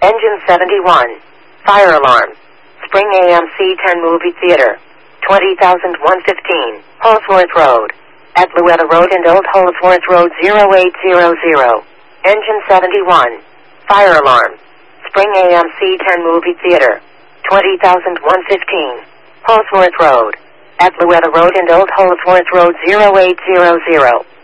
Engine 71. Fire alarm. Spring AMC 10 Movie Theater. 20,115. Holsworth Road. At Luetta Road and Old Holsworth Road 0800. Engine 71. Fire alarm. Spring AMC 10 Movie Theater. 20,115. Holsworth Road. At Luetta Road and Old Holsworth Road 0800.